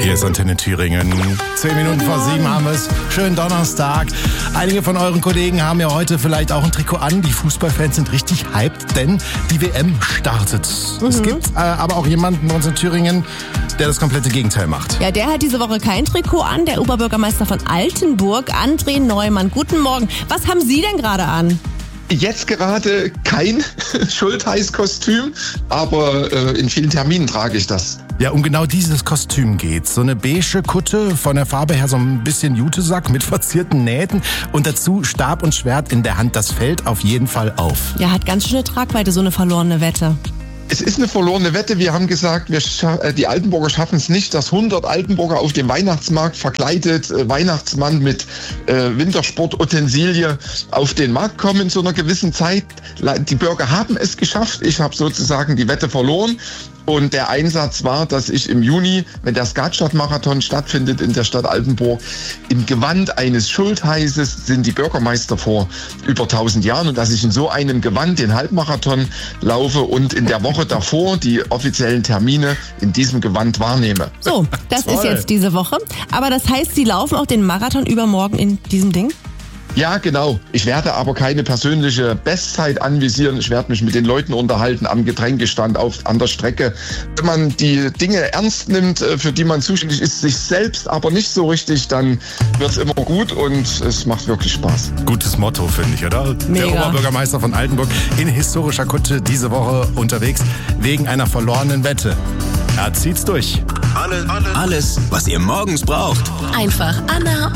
Hier ist Antenne Thüringen. 10 Minuten vor 7 haben wir es. Schönen Donnerstag. Einige von euren Kollegen haben ja heute vielleicht auch ein Trikot an. Die Fußballfans sind richtig hyped, denn die WM startet. Es gibt aber auch jemanden bei uns in Thüringen, der das komplette Gegenteil macht. Ja, der hat diese Woche kein Trikot an. Der Oberbürgermeister von Altenburg, André Neumann. Guten Morgen. Was haben Sie denn gerade an? Jetzt gerade kein Schultheiß-Kostüm, aber in vielen Terminen trage ich das. Ja, um genau dieses Kostüm geht's. So eine beige Kutte, von der Farbe her so ein bisschen Jutesack mit verzierten Nähten und dazu Stab und Schwert in der Hand. Das fällt auf jeden Fall auf. Ja, hat ganz schöne Tragweite, so eine verlorene Wette. Es ist eine verlorene Wette. Wir haben gesagt, die Altenburger schaffen es nicht, dass 100 Altenburger auf dem Weihnachtsmarkt verkleidet, Weihnachtsmann mit Wintersportutensilie auf den Markt kommen in so einer gewissen Zeit. Die Bürger haben es geschafft. Ich habe sozusagen die Wette verloren. Und der Einsatz war, dass ich im Juni, wenn der Skatstadt-Marathon stattfindet in der Stadt Altenburg, im Gewand eines Schultheißes sind die Bürgermeister vor über 1000 Jahren und dass ich in so einem Gewand den Halbmarathon laufe und in der Woche davor die offiziellen Termine in diesem Gewand wahrnehme. So, das ist jetzt diese Woche. Aber das heißt, Sie laufen auch den Marathon übermorgen in diesem Ding? Ja, genau. Ich werde aber keine persönliche Bestzeit anvisieren. Ich werde mich mit den Leuten unterhalten am Getränkestand an der Strecke. Wenn man die Dinge ernst nimmt, für die man zuständig ist, sich selbst aber nicht so richtig, dann wird es immer gut und es macht wirklich Spaß. Gutes Motto, finde ich, oder? Mega. Der Oberbürgermeister von Altenburg in historischer Kutte diese Woche unterwegs wegen einer verlorenen Wette. Er zieht's durch. Alles, was ihr morgens braucht. Einfach Anna